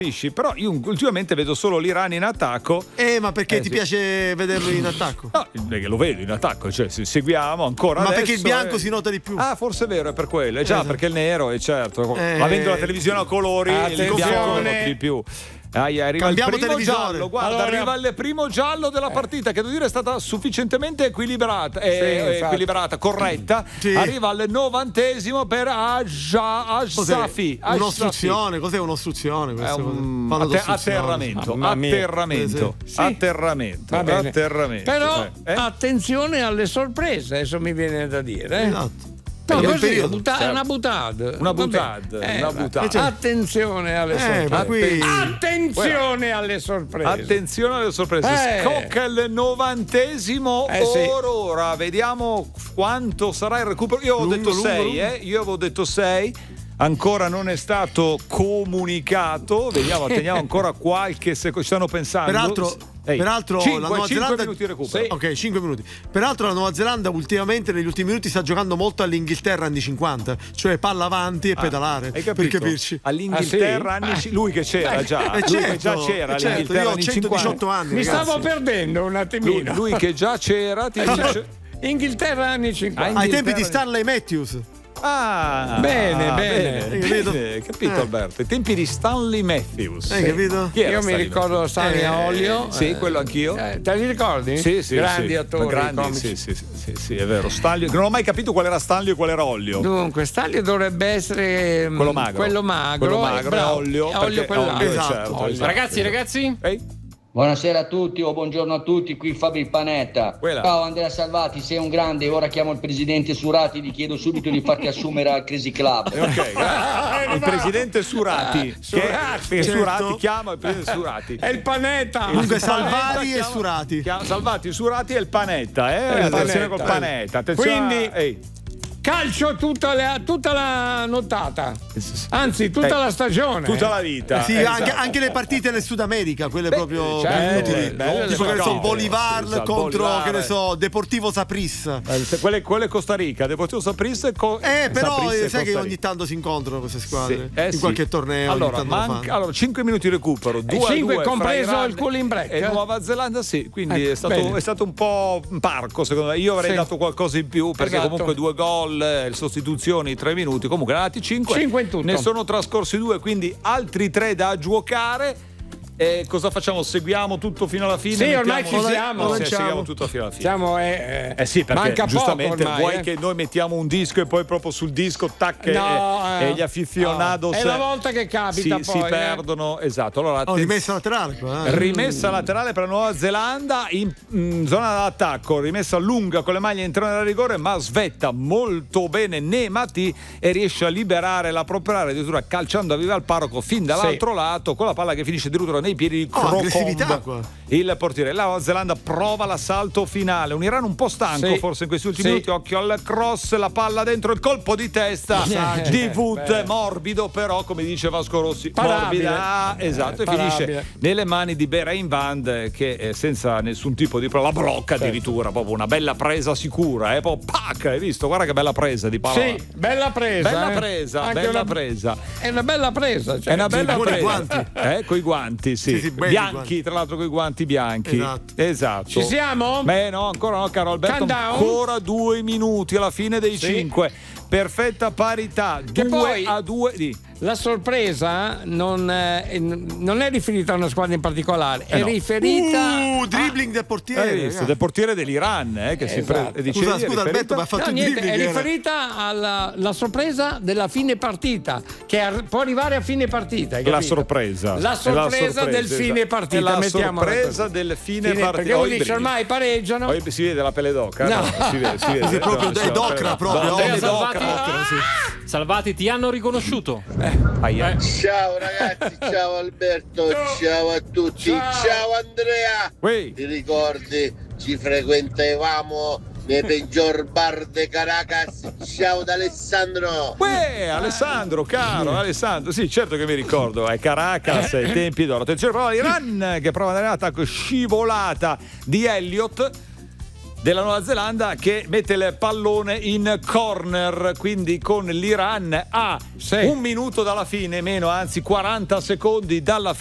Però io ultimamente vedo solo l'Iran in attacco. Ma perché ti piace vederlo in attacco? No, perché lo vedo in attacco, cioè se seguiamo ancora ma adesso, perché il bianco si nota di più. Ah, forse è vero, è per quello. Già, perché il nero è certo. Avendo la televisione a colori, il bianco lo noti di più. Arriva Cambiamo il primo televisore. giallo, guarda, arriva il primo giallo della partita, che devo dire è stata sufficientemente equilibrata, corretta. Sì. Arriva al 90° per Asafi. Un'ostruzione, cos'è un'ostruzione? Atterramento. Però attenzione alle sorprese, adesso mi viene da dire. Esatto. No, così, è una butade. Attenzione alle sorprese. Attenzione alle sorprese. Attenzione alle sorprese. Scocca il 90° ora. Vediamo quanto sarà il recupero. Io avevo detto 6, Io avevo detto 6. Ancora non è stato comunicato. Vediamo, teniamo ancora qualche secondo. Ci stanno pensando. Peraltro 5 la Nuova Zelanda minuti di recupero. Ok, 5 minuti. Peraltro la Nuova Zelanda ultimamente negli ultimi minuti sta giocando molto all'Inghilterra anni 50, cioè palla avanti e pedalare. Hai capito? Per capirci. All'Inghilterra lui che c'era già. Lui che già c'era all'Inghilterra io ho anni 118 anni. Mi ragazzi. stavo perdendo un attimino. Lui che già c'era, ti dice Inghilterra anni 50. Ai tempi di Stanley Matthews. Bene, capito Alberto? I tempi di Stanley Matthews. Hai capito? Io mi ricordo Stanley a olio. Sì, quello anch'io. Te li ricordi? Sì. Grandi attori. Grandi, sì, è vero. Stanley, non ho mai capito qual era Stanley e qual era Ollio. Dunque, Stanley dovrebbe essere quello magro. Quello magro è Ollio. Esatto. Ragazzi. Buonasera a tutti o buongiorno a tutti, qui Fabio Panetta. Ciao Andrea Salvati, sei un grande, ora chiamo il presidente Surati, gli chiedo subito di farti assumere al Crazy Club. Il presidente Surati. Surati chiama il presidente Surati. È il Panetta. Dunque Salvati e Surati. Salvati, Surati e il Panetta, attenzione col Panetta. Attenzione. Quindi calcio tutta la nottata, anzi tutta la stagione, tutta la vita. Sì, anche le partite nel Sud America, quelle proprio inutili. Tipo che ne so, Bolivar contro che ne so, Deportivo Saprissa. Quelle Costa Rica, Deportivo Saprissa però Saprissa sai che ogni tanto si incontrano queste squadre in qualche torneo. Allora, 5 minuti di recupero, 2-2 compreso il cooling break e Nuova Zelanda, quindi è stato un po' un parco secondo me. Io avrei dato qualcosa in più perché comunque 2 gol, sostituzioni 3 minuti, comunque erano andati 5 in tutto. Ne sono trascorsi 2, quindi altri 3 da giocare. Cosa facciamo? Seguiamo tutto fino alla fine? Sì, ormai ci siamo. Seguiamo tutto fino alla fine. Sì, perché manca giustamente poco ormai, vuoi che noi mettiamo un disco e poi proprio sul disco e gli aficionados è la volta che capita si perdono. Esatto. Allora, rimessa laterale qua, rimessa laterale per la Nuova Zelanda in zona d'attacco, rimessa lunga con le maglie in zona da rigore, ma svetta molto bene Nemati e riesce a liberare la propria area, addirittura calciando a viva il paroco fin dall'altro lato con la palla che finisce addirittura nei piedi di Crocombe, il portiere. La Nuova Zelanda prova l'assalto finale, un Iran un po' stanco forse in questi ultimi minuti. Occhio al cross, la palla dentro, il colpo di testa di Wood, morbido però come dice Vasco Rossi, morbida, esatto, e finisce nelle mani di Behrain Vand che senza nessun tipo di la blocca addirittura, proprio una bella presa sicura, proprio pac, hai visto? Guarda che bella presa di palla. Sì, bella presa. Presa. È una bella presa, è una bella presa. Coi guanti. Sì, bianchi, guanti. tra l'altro coi guanti bianchi. Esatto. Ci siamo? Beh, no, ancora no, caro Alberto. Ancora 2 minuti alla fine dei 5. Perfetta parità, 2-2. La sorpresa non è riferita a una squadra in particolare, è riferita dribbling del portiere. Del portiere dell'Iran, che scusa Alberto, ma ha fatto dribbling. È riferita alla sorpresa della fine partita, che può arrivare a fine partita. La sorpresa del fine partita. La sorpresa del fine partita. Perché uno dice ormai pareggiano. Si vede la pelle d'oca? No. Si vede. Proprio d'ocra, proprio. Salvati, ti hanno riconosciuto. Ciao ragazzi, ciao Alberto, ciao a tutti, ciao Andrea. Ti ricordi? Ci frequentavamo nei peggior bar de Caracas. Ciao da Alessandro. Alessandro, caro Alessandro. Sì, certo che mi ricordo. Caracas ai tempi d'oro. Attenzione, prova l'Iran che prova ad andare in attacco, scivolata di Elliott. della Nuova Zelanda che mette il pallone in corner, quindi con l'Iran a 1 minuto dalla fine, anzi 40 secondi dalla